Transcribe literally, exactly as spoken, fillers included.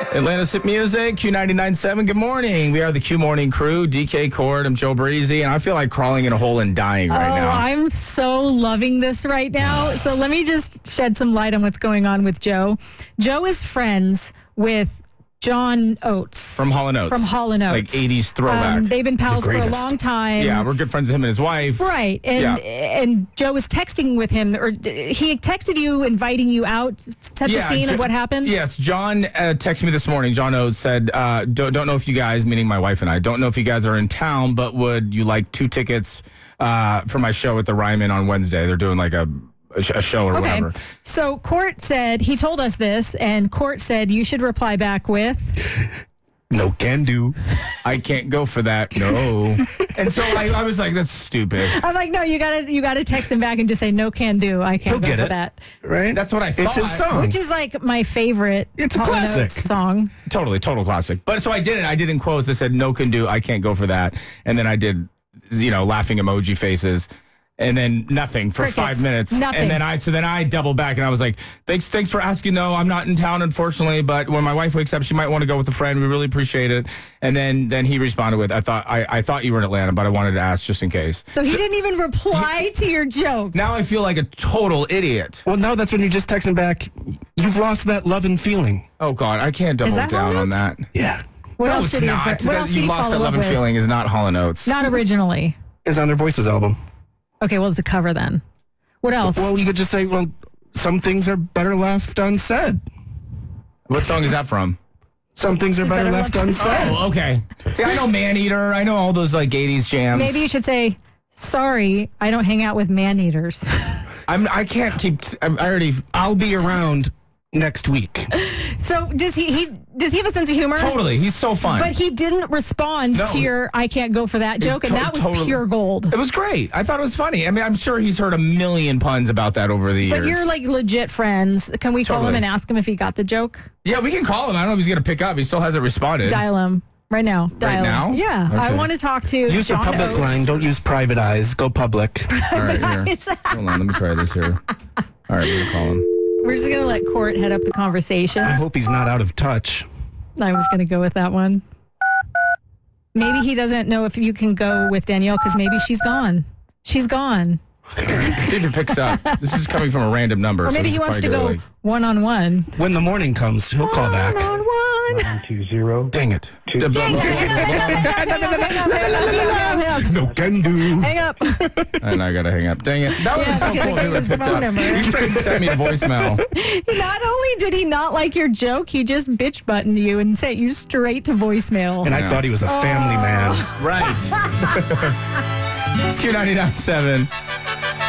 Atlanta's Hit Music, Q ninety-nine point seven. Good morning. We are the Q Morning Crew. D K Cord, I'm Joe Breezy, and I feel like crawling in a hole and dying right oh, now. I'm so loving this right now. So let me just shed some light on what's going on with Joe. Joe is friends with John Oates. From Hall and Oates. From Hall and Oates. Like eighties throwback. Um, they've been pals The for a greatest. long time. Yeah, we're good friends with him and his wife. Right. And Yeah. and Joe was texting with him, or he texted you, inviting you out, set the Yeah, scene Jo- of what happened? Yes, John uh, texted me this morning. John Oates said, uh, don't, don't know if you guys, meaning my wife and I, don't know if you guys are in town, but would you like two tickets uh, for my show at the Ryman on Wednesday? They're doing like a, a, sh- a show or Okay. whatever. So Court said, he told us this, and Court said you should reply back with... No can do. I can't go for that. No. And so I, I was like, that's stupid. I'm like, no, you gotta you gotta text him back and just say no can do. I can't He'll go get for it. that. Right? That's what I thought. It's his song. Which is like my favorite It's a Hall and classic. Oates song. Totally, total classic. But so I did it. I did in quotes. I said, no can do. I can't go for that. And then I did, you know, laughing emoji faces. And then nothing for Crickets. five minutes. Nothing. And then I, so then I doubled back and I was like, thanks, thanks for asking though. I'm not in town, unfortunately, but when my wife wakes up, she might want to go with a friend. We really appreciate it. And then, then he responded with, I thought, I, I thought you were in Atlanta, but I wanted to ask just in case. So he didn't even reply to your joke. Now I feel like a total idiot. Well, no, that's when you just text him back. You've lost that love and feeling. Oh God, I can't double that down Hall on and that. Yeah. What No, else it's should he not. have, what else should You he lost follow that up love and with? feeling is not Hall and Oates. Not originally. It's on their Voices album. Okay, well, it's a cover then. What else? Well, you could just say, well, some things are better left unsaid. What song is that from? Some things are better, better left left unsaid. Oh, okay. See, I know Maneater. I know all those like eighties jams. Maybe you should say, sorry, I don't hang out with man-eaters. I'm. I can't keep. T- I I already I'll be around next week. So does he, he does he have a sense of humor? totally. He's so fun. But he didn't respond No. to your I can't go for that joke, and to- that was totally- pure gold. It was great. I thought it was funny. I mean, I'm sure he's heard a million puns about that over the years. But you're like legit friends. Can we call him Totally. and ask him if he got the joke? yeah, we can call him. I don't know if he's gonna pick up. He still hasn't responded. Dial him right now. Dial him. now? Yeah, I Okay. want to talk to Use your John public Oates. line. Don't use private eyes. Go public. All right, here. It's- Hold on. Let me try this here. All right, we're gonna call him. We're just gonna let Court head up the conversation. I hope he's not out of touch. I was gonna go with that one. Maybe he doesn't know if you can go with Danielle because maybe she's gone. She's gone. See if he picks up. This is coming from a random number. Or so maybe this he is wants to probably go early. one on one. When the morning comes, he'll call back. One on one. One, two, zero. Dang it. Two. Blah, blah, blah, blah, blah. Hang up. No can do. Hang up. And I gotta hang up. Dang it. That would Yeah, have been so because cool I if he gave would his have picked phone up. number. You should have sent me a voicemail. Not only did he not like your joke, he just bitch buttoned you and sent you straight to voicemail. And I thought he was a family man. Right. It's Q ninety-nine point seven.